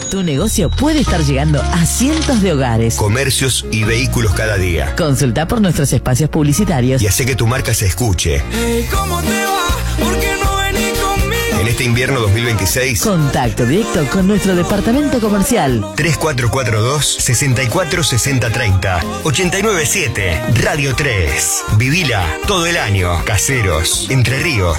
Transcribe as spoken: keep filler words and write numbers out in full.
Tu negocio puede estar llegando a cientos de hogares, comercios y vehículos cada día. Consulta por nuestros espacios publicitarios Y hace que tu marca se escuche. Hey, ¿cómo te va? ¿Por qué no venís conmigo? En este invierno dos mil veintiséis, Contacto directo con nuestro departamento comercial. tres cuatro cuatro dos, seis cuatro seis cero tres cero, ocho nueve siete, Radio tres. Vivila todo el año. Caseros, Entre Ríos.